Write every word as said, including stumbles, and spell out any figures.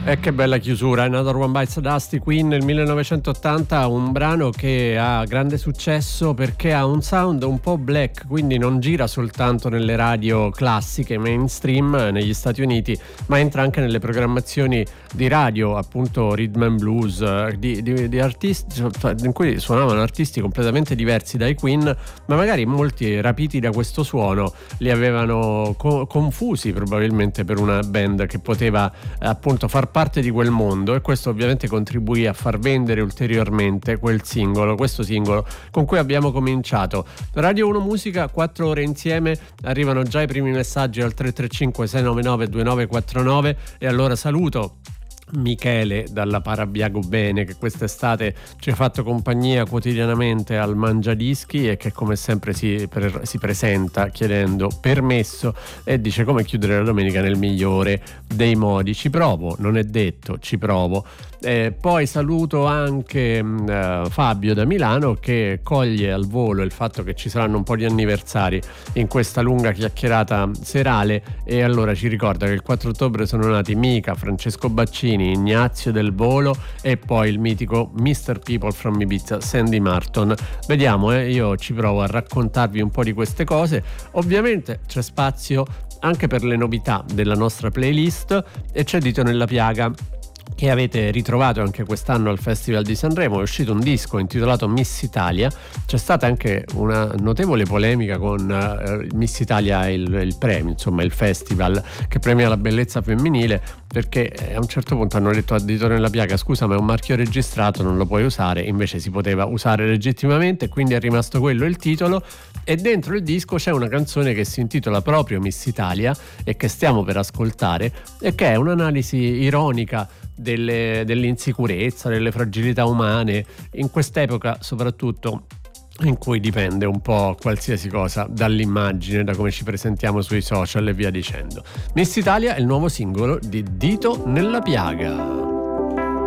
E che bella chiusura, Another One Bites the Dust, Queen nel millenovecentottanta, un brano che ha grande successo perché ha un sound un po' black, quindi non gira soltanto nelle radio classiche mainstream negli Stati Uniti, ma entra anche nelle programmazioni di radio, appunto rhythm and blues, di, di, di artisti in cui suonavano artisti completamente diversi dai Queen, ma magari molti rapiti da questo suono li avevano co- confusi probabilmente per una band che poteva appunto far parte di quel mondo, e questo ovviamente contribuì a far vendere ulteriormente quel singolo, questo singolo con cui abbiamo cominciato. Radio uno Musica, quattro ore insieme, arrivano già i primi messaggi al tre tre cinque sei nove nove due nove quattro nove, e allora saluto Michele dalla Parabiago Bene, che quest'estate ci ha fatto compagnia quotidianamente al Mangiadischi e che come sempre si, per, si presenta chiedendo permesso e dice come chiudere la domenica nel migliore dei modi. Ci provo, non è detto, ci provo. Eh, poi saluto anche uh, Fabio da Milano, che coglie al volo il fatto che ci saranno un po' di anniversari in questa lunga chiacchierata serale, e allora ci ricorda che il quattro ottobre sono nati Mica, Francesco Baccini, Ignazio Del Volo e poi il mitico mister People from Ibiza, Sandy Martin. Vediamo, eh, io ci provo a raccontarvi un po' di queste cose. Ovviamente c'è spazio anche per le novità della nostra playlist e c'è Dito nella Piaga, che avete ritrovato anche quest'anno al Festival di Sanremo. È uscito un disco intitolato Miss Italia, c'è stata anche una notevole polemica con uh, Miss Italia, il, il premio, insomma il festival che premia la bellezza femminile, perché a un certo punto hanno detto a Dito nella Piaga: scusa, ma è un marchio registrato, non lo puoi usare. Invece si poteva usare legittimamente, quindi è rimasto quello il titolo, e dentro il disco c'è una canzone che si intitola proprio Miss Italia e che stiamo per ascoltare, e che è un'analisi ironica Delle, dell'insicurezza, delle fragilità umane in quest'epoca, soprattutto in cui dipende un po' qualsiasi cosa dall'immagine, da come ci presentiamo sui social e via dicendo. Miss Italia è il nuovo singolo di Dito nella Piaga.